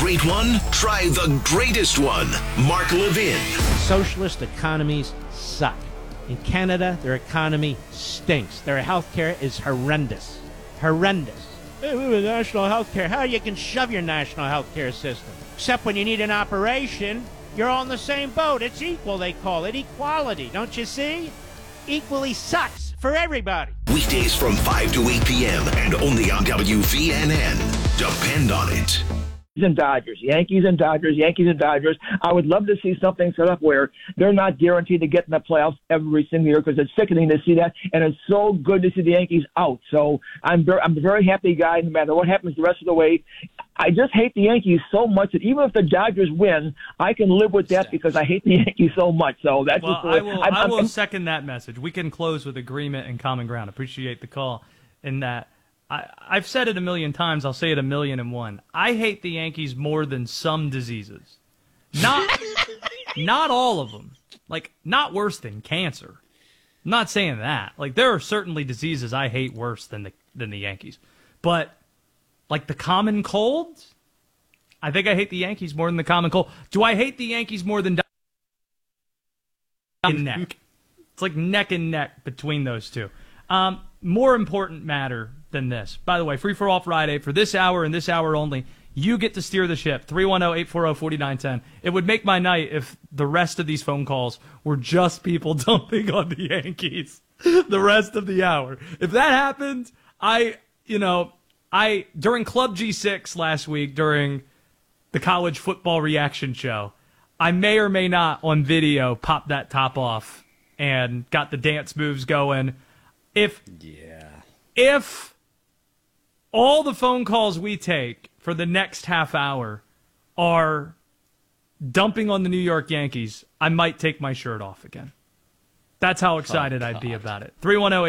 great one? Try the greatest one. Mark Levin. Socialist economies suck. In Canada, their economy stinks. Their healthcare is horrendous. Horrendous. Hey, we have national healthcare. How you can shove your national healthcare system? Except when you need an operation, you're all in the same boat. It's equal, they call it. Equality, don't you see? Equally sucks for everybody. Weekdays from 5 to 8 p.m. and only on WVNN. Depend on it. And Dodgers, Yankees and Dodgers, Yankees and Dodgers. I would love to see something set up where they're not guaranteed to get in the playoffs every single year because it's sickening to see that, and it's so good to see the Yankees out. So I'm a very happy guy no matter what happens the rest of the way. I just hate the Yankees so much that even if the Dodgers win, I can live with that because I hate the Yankees so much. So that's well, just the way. I will second that message. We can close with agreement and common ground. Appreciate the call in that. I've said it a million times. I'll say it 1,000,001. I hate the Yankees more than some diseases. Not all of them. Like, not worse than cancer. I'm not saying that. Like, there are certainly diseases I hate worse than the Yankees. But, like, the common cold, I think I hate the Yankees more than the common cold. Do I hate the Yankees more than neck? It's like neck and neck between those two. More important matter than this. By the way, Free for All Friday, for this hour and this hour only, you get to steer the ship. 310-840-4910. It would make my night if the rest of these phone calls were just people dumping on the Yankees the rest of the hour. If that happened, during Club G6 last week, during the college football reaction show, I may or may not on video pop that top off and got the dance moves going. If all the phone calls we take for the next half hour are dumping on the New York Yankees, I might take my shirt off again. That's how excited I'd be about it.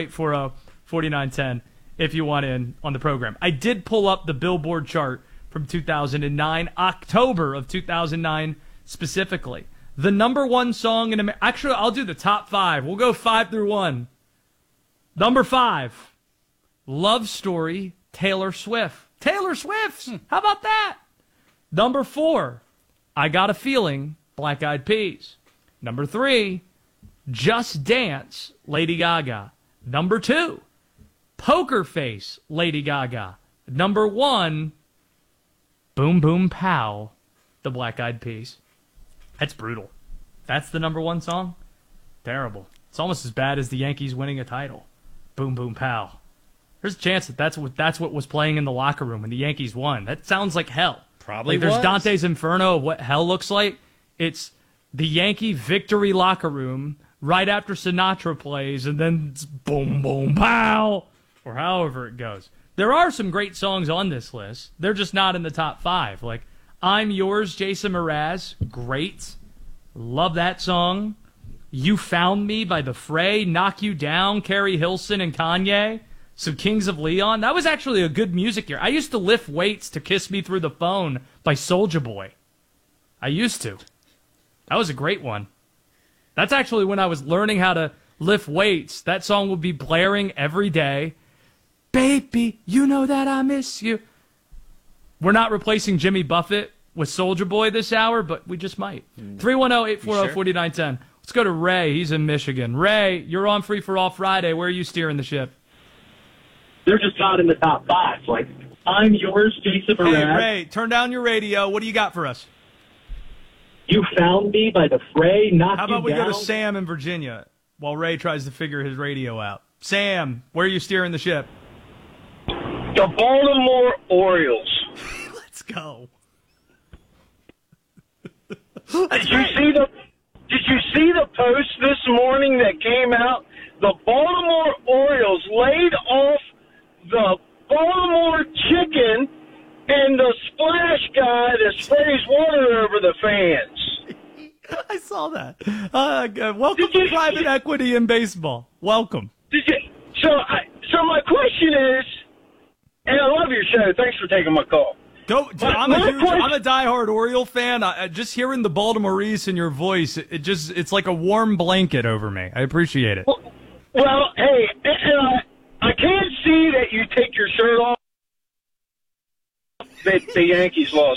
310-840-4910 if you want in on the program. I did pull up the Billboard chart from 2009, October of 2009 specifically. The number one song in America. Actually, I'll do the top 5. We'll go 5 through 1. Number 5, Love Story, Taylor Swift. Taylor Swift! How about that? Number 4, I Got a Feeling, Black Eyed Peas. Number 3, Just Dance, Lady Gaga. Number 2, Poker Face, Lady Gaga. Number 1, Boom Boom Pow, the Black Eyed Peas. That's brutal. That's the number 1 song? Terrible. It's almost as bad as the Yankees winning a title. Boom Boom Pow. There's a chance that that's what was playing in the locker room when the Yankees won. That sounds like hell. Probably there's was. Dante's Inferno of what hell looks like. It's the Yankee victory locker room right after Sinatra plays, and then it's boom, boom, pow, or however it goes. There are some great songs on this list. They're just not in the top 5. Like, I'm Yours, Jason Mraz. Great. Love that song. You Found Me by The Fray, Knock You Down, Carrie Hilson and Kanye, some Kings of Leon. That was actually a good music year. I used to lift weights to Kiss Me Through the Phone by Soulja Boy. I used to. That was a great one. That's actually when I was learning how to lift weights. That song would be blaring every day. Baby, you know that I miss you. We're not replacing Jimmy Buffett with Soulja Boy this hour, but we just might. 310-840-4910. Let's go to Ray. He's in Michigan. Ray, you're on Free for All Friday. Where are you steering the ship? They're just not in the top 5. Like, I'm Yours, Jason Mraz. Hey, Ray, turn down your radio. What do you got for us? You Found Me by The Fray, Knock How You about we Down. go to Sam in Virginia while Ray tries to figure his radio out? Sam, where are you steering the ship? The Baltimore Orioles. Let's go. Did you see the post this morning that came out? The Baltimore Orioles laid off the Baltimore chicken and the splash guy that sprays water over the fans. I saw that. Welcome to private equity in baseball. Welcome. So my question is, and I love your show. Thanks for taking my call. I'm a diehard Oriole fan. Just hearing the Baltimoreese in your voice, it's like a warm blanket over me. I appreciate it. Well, hey, and I can't see that you take your shirt off that the Yankees lost.